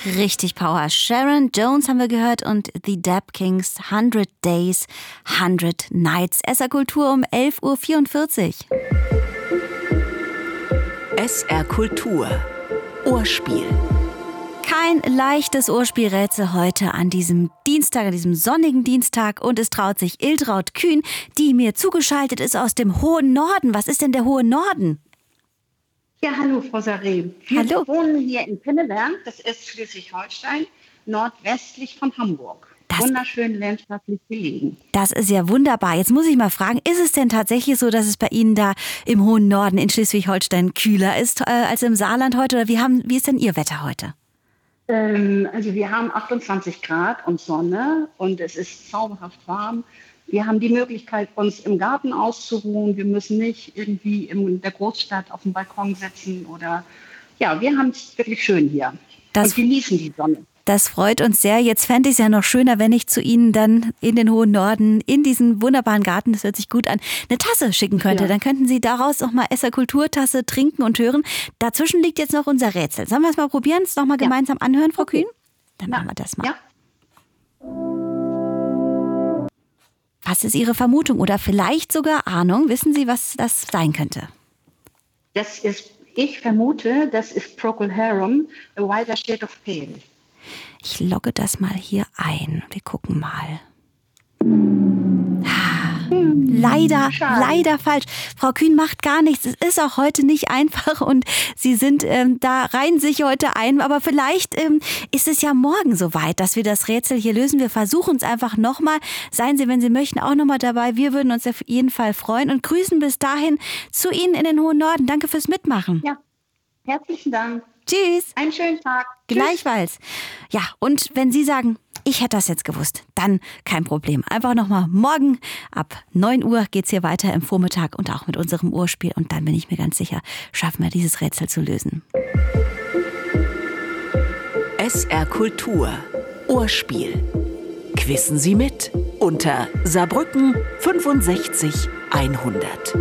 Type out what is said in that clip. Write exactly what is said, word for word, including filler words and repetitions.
Richtig Power. Sharon Jones haben wir gehört und The Dap Kings hundred Days, hundred Nights. S R Kultur um elf Uhr vierundvierzig. S R Kultur. Ohrspiel. Kein leichtes Ohrspielrätsel heute an diesem Dienstag, an diesem sonnigen Dienstag. Und es traut sich Iltraud Kühn, die mir zugeschaltet ist aus dem hohen Norden. Was ist denn der hohe Norden? Ja, hallo Frau Sareh. Wir Hallo. wohnen hier in Pinneberg, das ist Schleswig-Holstein, nordwestlich von Hamburg. Das- Wunderschön landschaftlich gelegen. Das ist ja wunderbar. Jetzt muss ich mal fragen, ist es denn tatsächlich so, dass es bei Ihnen da im hohen Norden in Schleswig-Holstein kühler ist äh, als im Saarland heute? Oder wie, haben, wie ist denn Ihr Wetter heute? Ähm, also wir haben achtundzwanzig Grad und Sonne und es ist zauberhaft warm. Wir haben die Möglichkeit, uns im Garten auszuruhen. Wir müssen nicht irgendwie in der Großstadt auf dem Balkon sitzen oder ja, wir haben es wirklich schön hier Das- und genießen die Sonne. Das freut uns sehr. Jetzt fände ich es ja noch schöner, wenn ich zu Ihnen dann in den hohen Norden, in diesen wunderbaren Garten, das hört sich gut an, eine Tasse schicken könnte. Ja. Dann könnten Sie daraus noch mal S R Kulturtasse trinken und hören. Dazwischen liegt jetzt noch unser Rätsel. Sollen wir es mal probieren? Es noch mal Ja. gemeinsam anhören, Frau Okay. Kühn? Dann Ja. machen wir das mal. Ja. Was ist Ihre Vermutung oder vielleicht sogar Ahnung? Wissen Sie, was das sein könnte? Das ist, ich vermute, das ist Procol Harum, A Wider Shade of Pale. Ich logge das mal hier ein. Wir gucken mal. Ah, Leider, schade. leider falsch. Frau Kühn macht gar nichts. Es ist auch heute nicht einfach und Sie sind ähm, da reihen sich heute ein. Aber vielleicht ähm, ist es ja morgen soweit, dass wir das Rätsel hier lösen. Wir versuchen es einfach nochmal. Seien Sie, wenn Sie möchten, auch nochmal dabei. Wir würden uns auf jeden Fall freuen und grüßen bis dahin zu Ihnen in den hohen Norden. Danke fürs Mitmachen. Ja, herzlichen Dank. Tschüss. Einen schönen Tag. Tschüss. Gleichfalls. Ja, und wenn Sie sagen, ich hätte das jetzt gewusst, dann kein Problem. Einfach nochmal morgen ab neun Uhr geht's hier weiter im Vormittag und auch mit unserem Ohrspiel. Und dann bin ich mir ganz sicher, schaffen wir dieses Rätsel zu lösen. S R Kultur. Ohrspiel. Quissen Sie mit unter Saarbrücken fünfundsechzig hundert.